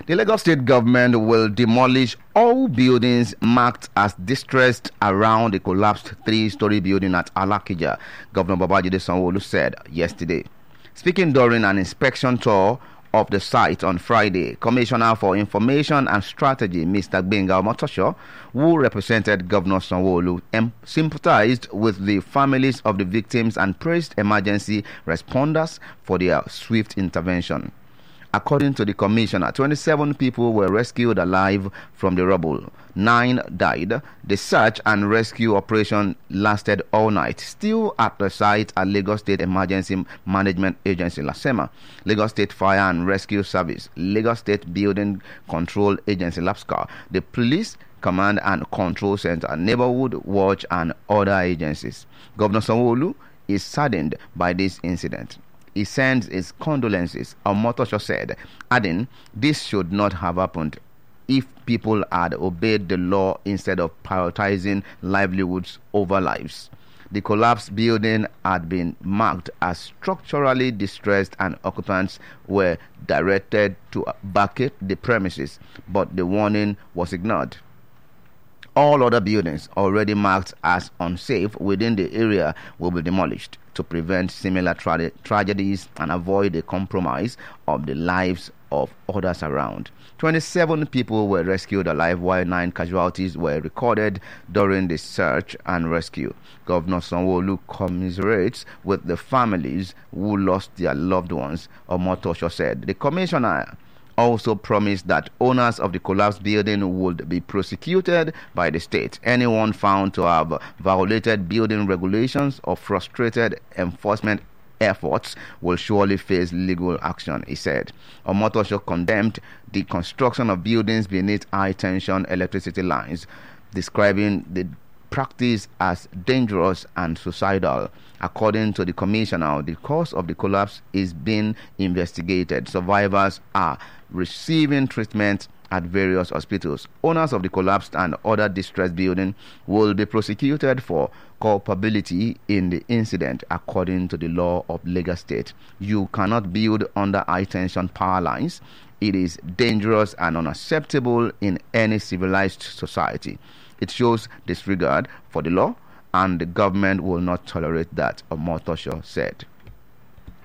The Lagos State government will demolish all buildings marked as distressed around the collapsed three-story building at Alakija, Governor Babajide Sanwo-Olu said yesterday. Speaking during an inspection tour of the site on Friday, Commissioner for Information and Strategy, Mr. Gbenga Omotosho, who represented Governor Sanwo-Olu, sympathized with the families of the victims and praised emergency responders for their swift intervention. According to the commissioner, 27 people were rescued alive from the rubble. 9 died. The search and rescue operation lasted all night, still at the site at Lagos State Emergency Management Agency, LASEMA, Lagos State Fire and Rescue Service, Lagos State Building Control Agency, LAPSCA, the Police Command and Control Center, Neighborhood Watch, and other agencies. Governor Sanwo-Olu is saddened by this incident. He sends his condolences, Omotosho said, adding, "This should not have happened if people had obeyed the law instead of prioritizing livelihoods over lives." The collapsed building had been marked as structurally distressed and occupants were directed to vacate the premises, but the warning was ignored. All other buildings already marked as unsafe within the area will be demolished to prevent similar tragedies and avoid the compromise of the lives of others around. 27 people were rescued alive while 9 casualties were recorded during the search and rescue. Governor Sanwo-Olu commiserates with the families who lost their loved ones, Omotosho said. The commissioner also promised that owners of the collapsed building would be prosecuted by the state. Anyone found to have violated building regulations or frustrated enforcement efforts will surely face legal action, he said. Omotosho condemned the construction of buildings beneath high-tension electricity lines, describing the practice as dangerous and suicidal. According to the commissioner, the cause of the collapse is being investigated. Survivors are receiving treatment at various hospitals. Owners of the collapsed and other distressed building will be prosecuted for culpability in the incident according to the law of Lagos State. You cannot build under high-tension power lines. It is dangerous and unacceptable in any civilized society. It shows disregard for the law, and the government will not tolerate that, Omotosho said.